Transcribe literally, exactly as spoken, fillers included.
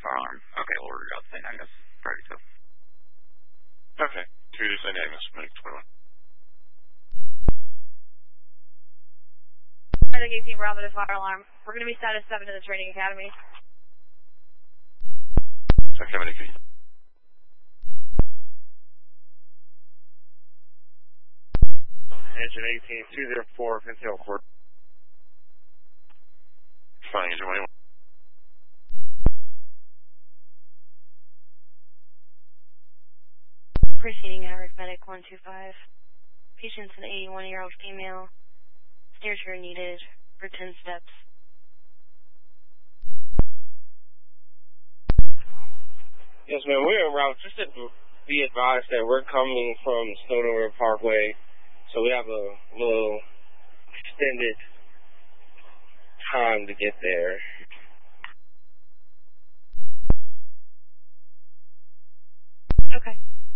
fire alarm. Okay, we'll read out Saint Agnes, priority two. Okay, two to Saint Agnes, Medic twenty-one. Medic eighteen, Bravo to fire alarm. We're going to be status seven to the training academy. Okay, Medic eighteen. Engine eighteen, two zero four, Pintail Court. Flying engine one. Proceeding average medic one two five. Patient's an eighty-one-year-old female. Steer chair needed for ten steps. Yes, ma'am. We're en route. Just to be advised that we're coming from Snowden River Parkway, so we have a little extended time to get there. Okay.